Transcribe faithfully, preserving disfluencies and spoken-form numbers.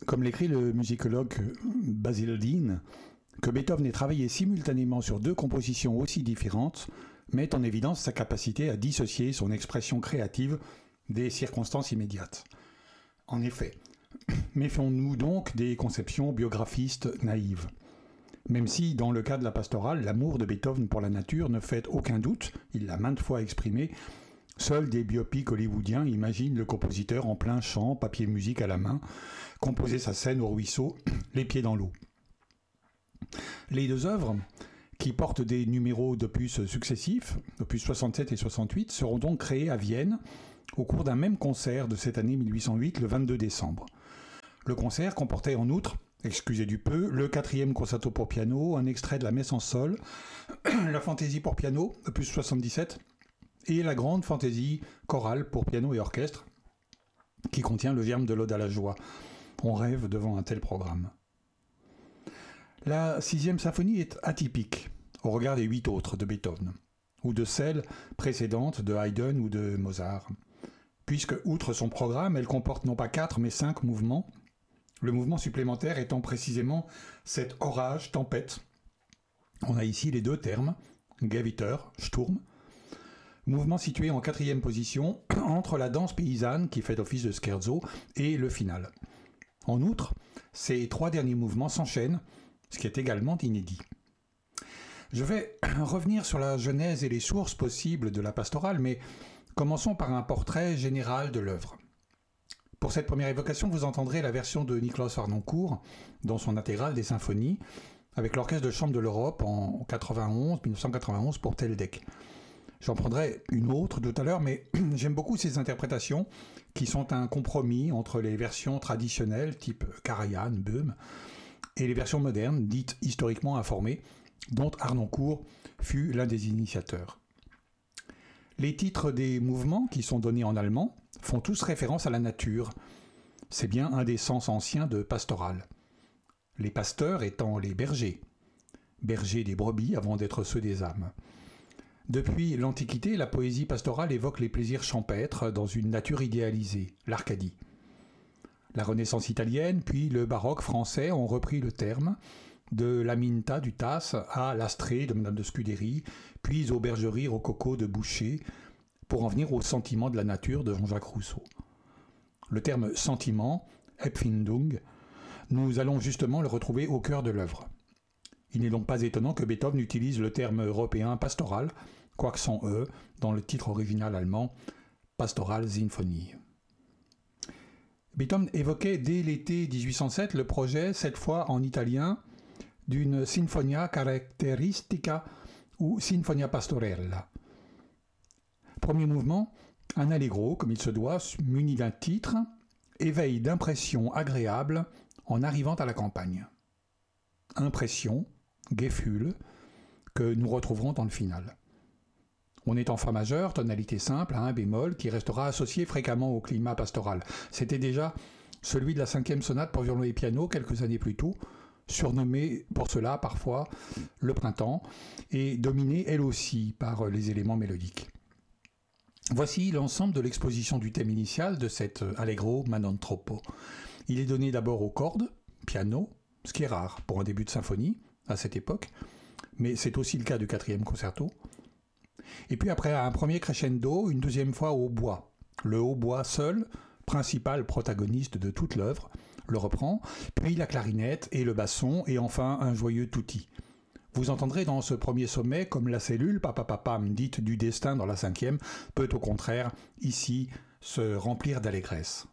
Comme l'écrit le musicologue Basil Dean, que Beethoven ait travaillé simultanément sur deux compositions aussi différentes met en évidence sa capacité à dissocier son expression créative des circonstances immédiates. En effet, méfions-nous donc des conceptions biographistes naïves. Même si, dans le cas de la pastorale, l'amour de Beethoven pour la nature ne fait aucun doute, il l'a maintes fois exprimé, seuls des biopics hollywoodiens imaginent le compositeur en plein champ, papier musique à la main, composer sa scène au ruisseau, les pieds dans l'eau. Les deux œuvres, qui portent des numéros d'opus successifs, opus soixante-sept et soixante-huit, seront donc créées à Vienne au cours d'un même concert de cette année mille huit cent huit, le vingt-deux décembre. Le concert comportait en outre, excusez du peu, le quatrième concerto pour piano, un extrait de la messe en sol, la fantaisie pour piano, opus soixante-dix-sept, et la grande fantaisie chorale pour piano et orchestre, qui contient le verbe de l'Ode à la joie. On rêve devant un tel programme. La sixième symphonie est atypique, au regard des huit autres de Beethoven, ou de celles précédentes de Haydn ou de Mozart, puisque, outre son programme, elle comporte non pas quatre, mais cinq mouvements, le mouvement supplémentaire étant précisément cet orage, tempête. On a ici les deux termes, Gewitter, Sturm, mouvement situé en quatrième position entre la danse paysanne, qui fait office de scherzo, et le final. En outre, ces trois derniers mouvements s'enchaînent, ce qui est également inédit. Je vais revenir sur la genèse et les sources possibles de la pastorale, mais commençons par un portrait général de l'œuvre. Pour cette première évocation, vous entendrez la version de Nikolaus Harnoncourt dans son intégrale des symphonies, avec l'Orchestre de chambre de l'Europe en quatre-vingt-onze, mille neuf cent quatre-vingt-onze pour Teldec. J'en prendrai une autre tout à l'heure, mais j'aime beaucoup ces interprétations qui sont un compromis entre les versions traditionnelles, type Karajan, Böhm, et les versions modernes, dites historiquement informées, dont Harnoncourt fut l'un des initiateurs. Les titres des mouvements, qui sont donnés en allemand, font tous référence à la nature. C'est bien un des sens anciens de pastoral. Les pasteurs étant les bergers, bergers des brebis avant d'être ceux des âmes. Depuis l'Antiquité, la poésie pastorale évoque les plaisirs champêtres dans une nature idéalisée, l'Arcadie. La Renaissance italienne, puis le baroque français ont repris le terme, de l'Aminta du Tasse à l'Astrée de Madame de Scudéry, puis aux bergeries rococo de Boucher, pour en venir au sentiment de la nature de Jean-Jacques Rousseau. Le terme sentiment, Empfindung, nous allons justement le retrouver au cœur de l'œuvre. Il n'est donc pas étonnant que Beethoven utilise le terme européen pastoral, quoique sans E, dans le titre original allemand Pastoral Sinfonie. Beethoven évoquait dès l'été dix-huit cent sept le projet, cette fois en italien, d'une Sinfonia Caratteristica ou Sinfonia Pastorella. Premier mouvement, un allegro, comme il se doit, muni d'un titre, éveil d'impressions agréables en arrivant à la campagne. Impression, Gefühl, que nous retrouverons dans le final. On est en fa majeur, tonalité simple, à un bémol, qui restera associé fréquemment au climat pastoral. C'était déjà celui de la cinquième sonate pour violon et piano quelques années plus tôt, surnommée pour cela parfois le printemps, et dominée elle aussi par les éléments mélodiques. Voici l'ensemble de l'exposition du thème initial de cet Allegro ma non troppo. Il est donné d'abord aux cordes, piano, ce qui est rare pour un début de symphonie à cette époque, mais c'est aussi le cas du quatrième concerto. Et puis après un premier crescendo, une deuxième fois au hautbois. Le hautbois seul, principal protagoniste de toute l'œuvre, le reprend, puis la clarinette et le basson, et enfin un joyeux tutti. Vous entendrez dans ce premier sommet comme la cellule papapapam dite du destin dans la cinquième peut au contraire ici se remplir d'allégresse.